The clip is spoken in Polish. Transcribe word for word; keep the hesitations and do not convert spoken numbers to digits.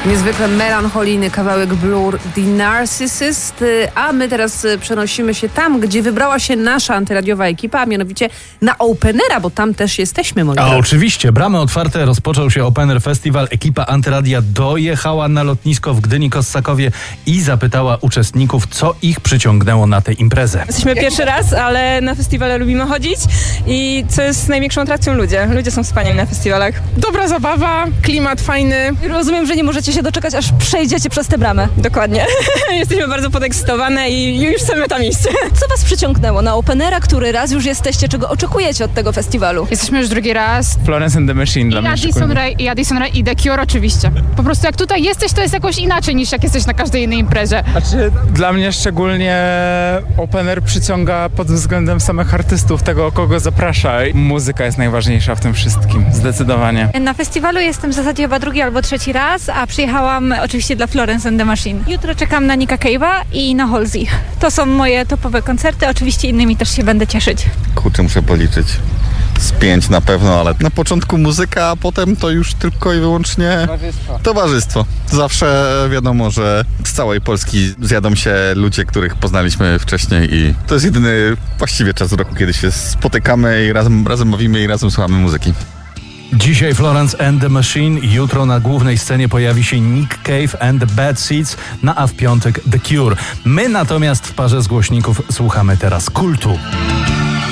Niezwykle melancholijny kawałek Blur, The Narcissist, a my teraz przenosimy się tam, gdzie wybrała się nasza antyradiowa ekipa, a mianowicie na Openera, bo tam też jesteśmy, moi A drodzy. oczywiście, bramy otwarte, rozpoczął się Opener Festival. Ekipa Antyradia dojechała na lotnisko w Gdyni-Kossakowie i zapytała uczestników, co ich przyciągnęło na tę imprezę. Jesteśmy pierwszy raz, ale na festiwale lubimy chodzić i co jest największą atrakcją? Ludzie. Ludzie są wspaniali na festiwalach. Dobra zabawa, klimat fajny. Rozumiem, że nie możecie się doczekać, aż przejdziecie przez tę bramę. Dokładnie. Jesteśmy bardzo podekscytowane i już chcemy tam iść. Co was przyciągnęło na Openera, który raz już jesteście? Czego oczekujecie od tego festiwalu? Jesteśmy już drugi raz. Florence and the Machine dla I mnie Addison szczególnie. Rae, i Addison Rae, i The Cure oczywiście. Po prostu jak tutaj jesteś, to jest jakoś inaczej niż jak jesteś na każdej innej imprezie. Znaczy, dla mnie szczególnie Opener przyciąga pod względem samych artystów, tego kogo zaprasza. Muzyka jest najważniejsza w tym wszystkim, zdecydowanie. Na festiwalu jestem w zasadzie chyba drugi albo trzeci raz, a przyjechałam oczywiście dla Florence and the Machine. Jutro czekam na Nicka Cave'a i na Halsey. To są moje topowe koncerty, oczywiście innymi też się będę cieszyć. Kurczę, muszę policzyć. Z pięć na pewno, ale na początku muzyka, a potem to już tylko i wyłącznie Towarzystwo. towarzystwo. Zawsze wiadomo, że z całej Polski zjadą się ludzie, których poznaliśmy wcześniej i to jest jedyny właściwie czas roku, kiedy się spotykamy i razem, razem bawimy i razem słuchamy muzyki. Dzisiaj Florence and the Machine, jutro na głównej scenie pojawi się Nick Cave and the Bad Seeds, no a w piątek The Cure. My natomiast w parze z głośników słuchamy teraz Kultu.